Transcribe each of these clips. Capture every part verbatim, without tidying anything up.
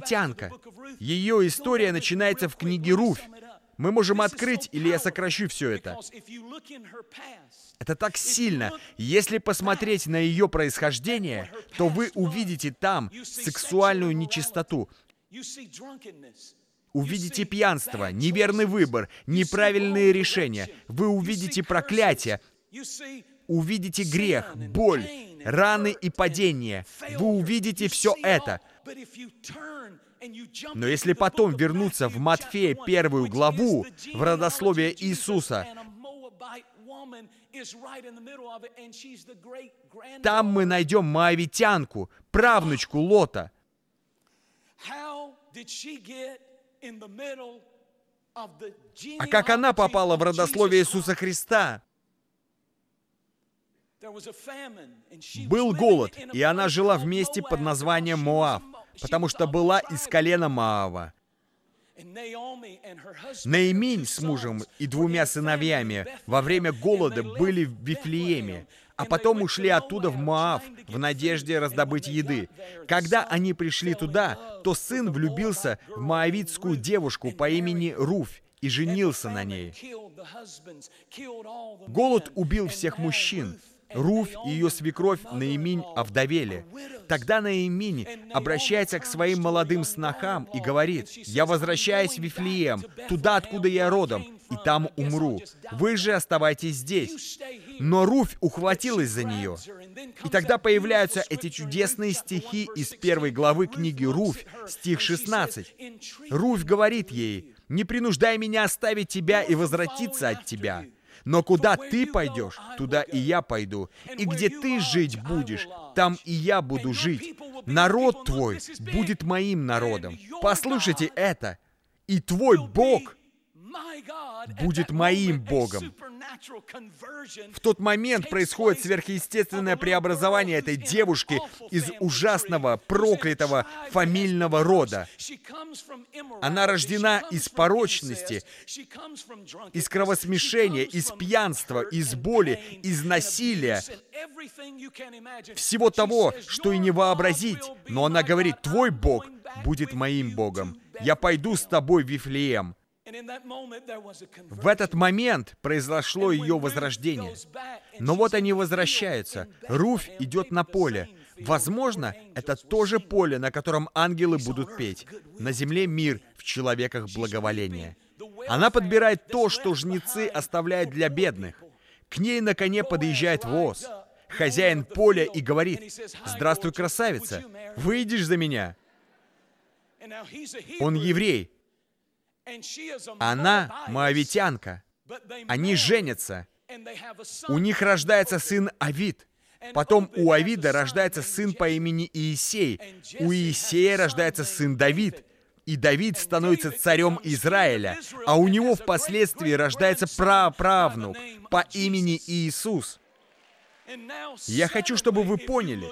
Моавитянка. Ее история начинается в книге Руфь. Мы можем открыть, или я сокращу все это. Это так сильно. Если посмотреть на ее происхождение, то вы увидите там сексуальную нечистоту. Увидите пьянство, неверный выбор, неправильные решения. Вы увидите проклятие, увидите грех, боль, раны и падения. Вы увидите все это. Но если потом вернуться в Матфея первую главу, в родословие Иисуса, там мы найдем моавитянку, правнучку Лота. А как она попала в родословие Иисуса Христа? Был голод, и она жила в месте под названием Моав, потому что была из колена Моава. Наиминь с мужем и двумя сыновьями во время голода были в Вифлееме, а потом ушли оттуда в Моав в надежде раздобыть еды. Когда они пришли туда, то сын влюбился в моавитскую девушку по имени Руфь и женился на ней. Голод убил всех мужчин. Руфь и ее свекровь Наиминь овдовели. Тогда Наиминь обращается к своим молодым снохам и говорит: «Я возвращаюсь в Вифлеем, туда, откуда я родом, и там умру. Вы же оставайтесь здесь». Но Руфь ухватилась за нее. И тогда появляются эти чудесные стихи из первой главы книги Руфь, стих шестнадцать. Руфь говорит ей: «Не принуждай меня оставить тебя и возвратиться от тебя. Но куда ты пойдешь, туда и я пойду. И где ты жить будешь, там и я буду жить. Народ твой будет моим народом». Послушайте это. «И твой Бог будет моим Богом». В тот момент происходит сверхъестественное преобразование этой девушки из ужасного, проклятого фамильного рода. Она рождена из порочности, из кровосмешения, из пьянства, из боли, из насилия, всего того, что и не вообразить. Но она говорит: «Твой Бог будет моим Богом. Я пойду с тобой в Вифлеем». В этот момент произошло ее возрождение. Но вот они возвращаются. Руфь идет на поле. Возможно, это то же поле, на котором ангелы будут петь. На земле мир, в человеках благоволение. Она подбирает то, что жнецы оставляют для бедных. К ней на коне подъезжает воз. Хозяин поля и говорит: «Здравствуй, красавица, выйдешь за меня?» Он еврей. Она моавитянка. Они женятся. У них рождается сын Авид. Потом у Авида рождается сын по имени Иисей. У Иисея рождается сын Давид. И Давид становится царем Израиля. А у него впоследствии рождается праправнук по имени Иисус. Я хочу, чтобы вы поняли.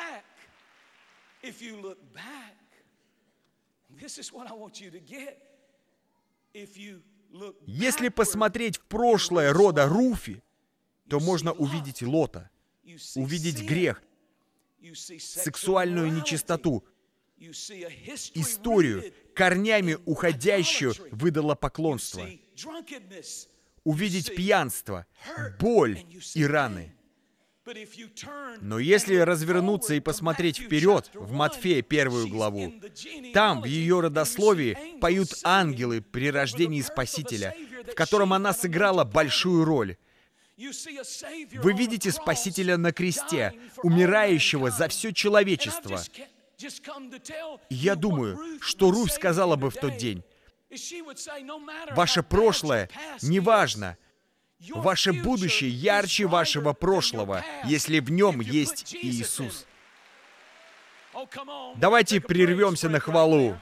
Если посмотреть в прошлое рода Руфи, то можно увидеть Лота, увидеть грех, сексуальную нечистоту, историю, корнями уходящую в идолопоклонство, увидеть пьянство, боль и раны. Но если развернуться и посмотреть вперед, в Матфея первую главу, там, в ее родословии, поют ангелы при рождении Спасителя, в котором она сыграла большую роль. Вы видите Спасителя на кресте, умирающего за все человечество. И я думаю, что Руфь сказала бы в тот день: «Ваше прошлое неважно. Ваше будущее ярче вашего прошлого, если в нем есть Иисус». Давайте прервемся на хвалу.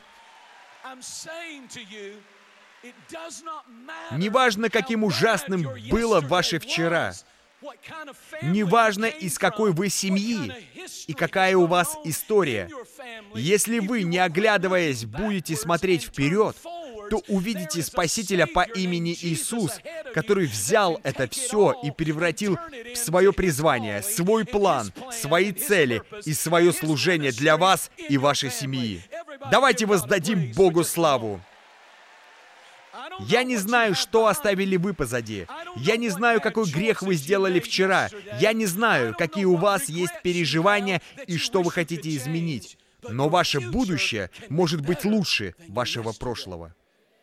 Неважно, каким ужасным было ваше вчера. Неважно, из какой вы семьи и какая у вас история. Если вы, не оглядываясь, будете смотреть вперед, то увидите Спасителя по имени Иисус, который взял это все и превратил в свое призвание, свой план, свои цели и свое служение для вас и вашей семьи. Давайте воздадим Богу славу. Я не знаю, что оставили вы позади. Я не знаю, какой грех вы сделали вчера. Я не знаю, какие у вас есть переживания и что вы хотите изменить. Но ваше будущее может быть лучше вашего прошлого.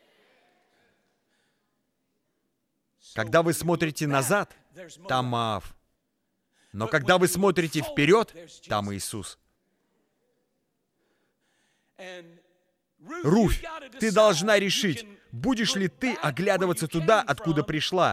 Когда вы смотрите назад, там Моав. Но когда вы смотрите вперед, там Иисус. Руфь, ты должна решить, будешь ли ты оглядываться туда, откуда пришла.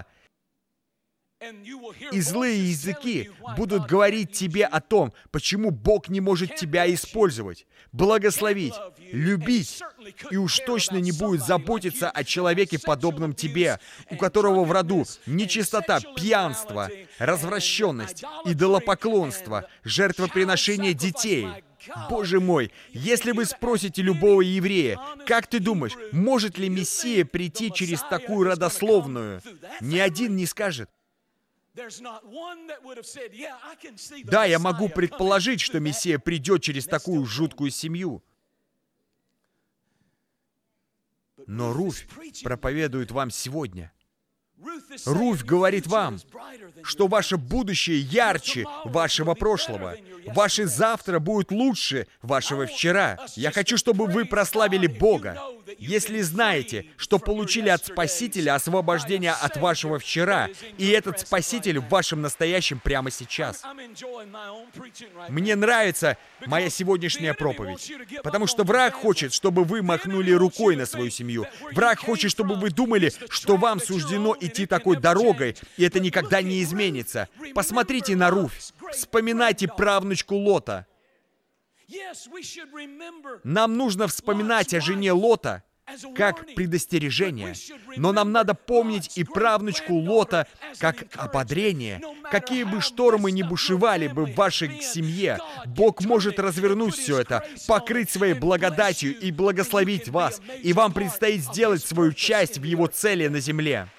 И злые языки будут говорить тебе о том, почему Бог не может тебя использовать, благословить, любить, и уж точно не будет заботиться о человеке, подобном тебе, у которого в роду нечистота, пьянство, развращенность, идолопоклонство, жертвоприношение детей. Боже мой, если вы спросите любого еврея, как ты думаешь, может ли Мессия прийти через такую родословную? Ни один не скажет. Да, я могу предположить, что Мессия придет через такую жуткую семью. Но Руфь проповедует вам сегодня. Руфь говорит вам, что ваше будущее ярче вашего прошлого. Ваше завтра будет лучше вашего вчера. Я хочу, чтобы вы прославили Бога. Если знаете, что получили от Спасителя освобождение от вашего вчера, и этот Спаситель в вашем настоящем прямо сейчас. Мне нравится моя сегодняшняя проповедь, потому что враг хочет, чтобы вы махнули рукой на свою семью. Враг хочет, чтобы вы думали, что вам суждено идти такой дорогой, и это никогда не изменится. Посмотрите на Руфь. Вспоминайте правнучку Лота. Нам нужно вспоминать о жене Лота как предостережение, но нам надо помнить и правнучку Лота как ободрение. Какие бы штормы ни бушевали бы в вашей семье, Бог может развернуть все это, покрыть своей благодатью и благословить вас, и вам предстоит сделать свою часть в Его цели на земле.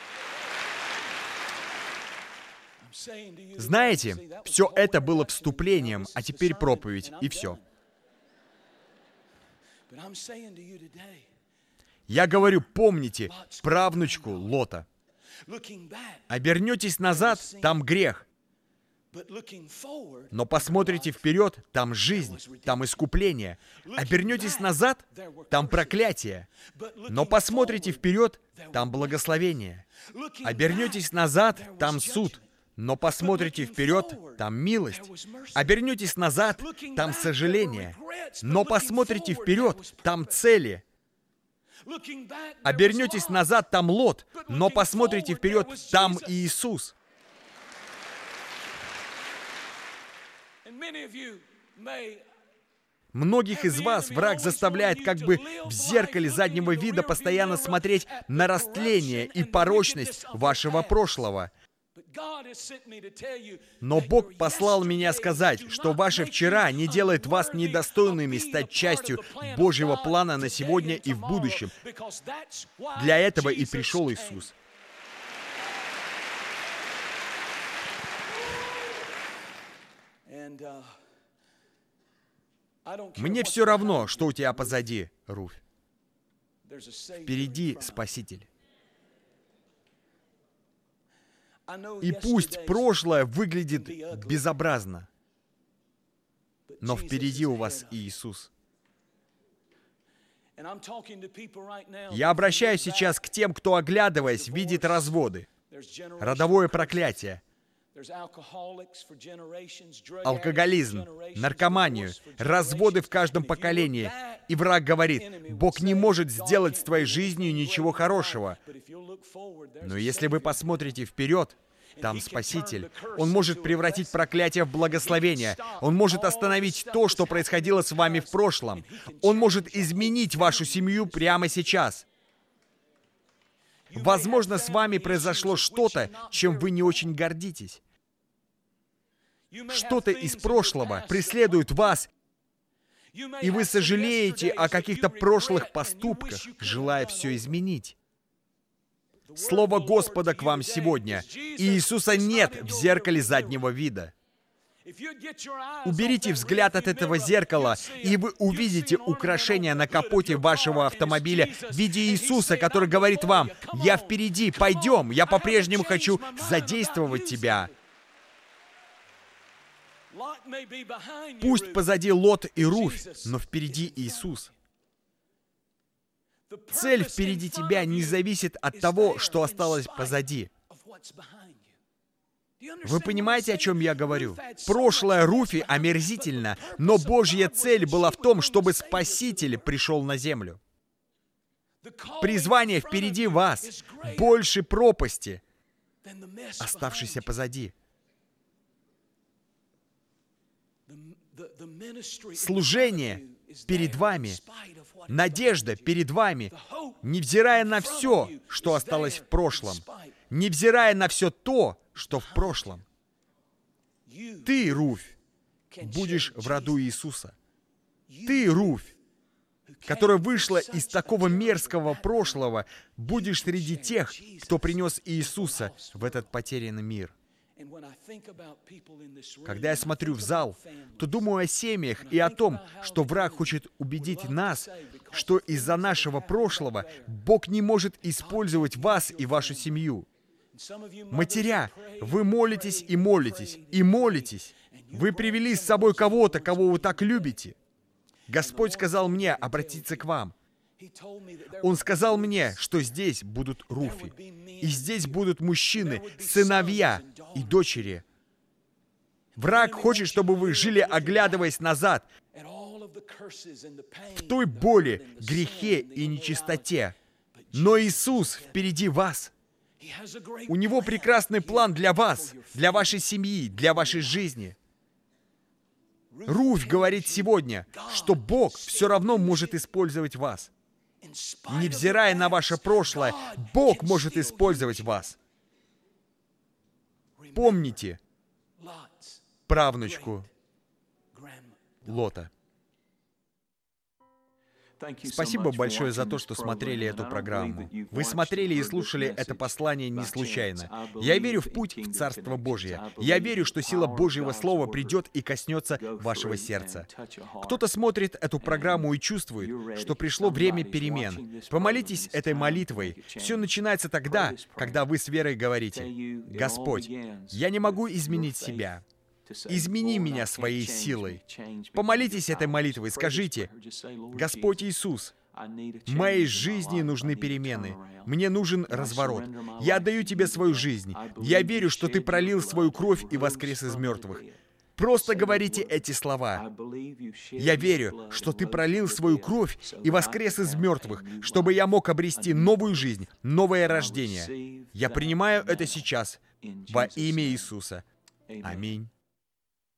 Знаете, все это было вступлением, а теперь проповедь, и все. Я говорю, помните правнучку Лота. Обернетесь назад, там грех. Но посмотрите вперед, там жизнь, там искупление. Обернетесь назад, там проклятие. Но посмотрите вперед, там благословение. Обернетесь назад, там суд. Но посмотрите вперед, там милость. Обернетесь назад, там сожаление. Но посмотрите вперед, там цели. Обернетесь назад, там Лот. Но посмотрите вперед, там Иисус. Многих из вас враг заставляет как бы в зеркале заднего вида постоянно смотреть на растление и порочность вашего прошлого. Но Бог послал меня сказать, что ваше вчера не делает вас недостойными стать частью Божьего плана на сегодня и в будущем. Для этого и пришел Иисус. Мне все равно, что у тебя позади, Руфь. Впереди Спаситель. И пусть прошлое выглядит безобразно, но впереди у вас Иисус. Я обращаюсь сейчас к тем, кто, оглядываясь, видит разводы, родовое проклятие, алкоголизм, наркоманию, разводы в каждом поколении. И враг говорит, Бог не может сделать с твоей жизнью ничего хорошего. Но если вы посмотрите вперед, там Спаситель. Он может превратить проклятие в благословение. Он может остановить то, что происходило с вами в прошлом. Он может изменить вашу семью прямо сейчас. Возможно, с вами произошло что-то, чем вы не очень гордитесь. Что-то из прошлого преследует вас, и вы сожалеете о каких-то прошлых поступках, желая все изменить. Слово Господа к вам сегодня. Иисуса нет в зеркале заднего вида. Уберите взгляд от этого зеркала, и вы увидите украшение на капоте вашего автомобиля в виде Иисуса, который говорит вам: «Я впереди, пойдем, я по-прежнему хочу задействовать тебя». Пусть позади Лот и Руфь, но впереди Иисус. Цель впереди тебя не зависит от того, что осталось позади. Вы понимаете, о чем я говорю? Прошлое Руфи омерзительно, но Божья цель была в том, чтобы Спаситель пришел на землю. Призвание впереди вас больше пропасти, оставшейся позади. Служение перед вами, надежда перед вами, невзирая на все, что осталось в прошлом, невзирая на все то, что в прошлом. Ты, Руфь, будешь в роду Иисуса. Ты, Руфь, которая вышла из такого мерзкого прошлого, будешь среди тех, кто принес Иисуса в этот потерянный мир. Когда я смотрю в зал, то думаю о семьях и о том, что враг хочет убедить нас, что из-за нашего прошлого Бог не может использовать вас и вашу семью. Матеря, вы молитесь и молитесь, и молитесь. Вы привели с собой кого-то, кого вы так любите. Господь сказал мне обратиться к вам. Он сказал мне, что здесь будут Руфи, и здесь будут мужчины, сыновья и дочери. Враг хочет, чтобы вы жили, оглядываясь назад, в той боли, грехе и нечистоте. Но Иисус впереди вас. У Него прекрасный план для вас, для вашей семьи, для вашей жизни. Руфь говорит сегодня, что Бог все равно может использовать вас. Невзирая на ваше прошлое, Бог может использовать вас. Помните правнучку Лота. Спасибо большое за то, что смотрели эту программу. Вы смотрели и слушали это послание не случайно. Я верю в путь в Царство Божье. Я верю, что сила Божьего Слова придет и коснется вашего сердца. Кто-то смотрит эту программу и чувствует, что пришло время перемен. Помолитесь этой молитвой. Все начинается тогда, когда вы с верой говорите: «Господь, я не могу изменить себя. Измени меня своей силой». Помолитесь этой молитвой, скажите: «Господь Иисус, в моей жизни нужны перемены. Мне нужен разворот. Я отдаю Тебе свою жизнь. Я верю, что Ты пролил свою кровь и воскрес из мертвых». Просто говорите эти слова. «Я верю, что Ты пролил свою кровь и воскрес из мертвых, чтобы я мог обрести новую жизнь, новое рождение. Я принимаю это сейчас во имя Иисуса. Аминь».